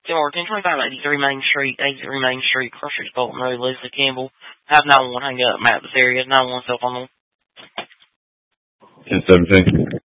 Tim Moore, 102583 Main Street, 83 Main Street, Crossroads, Bolton Road, Leslie Campbell. Have 911 hang up, map this area, 911 cell phone. 1017.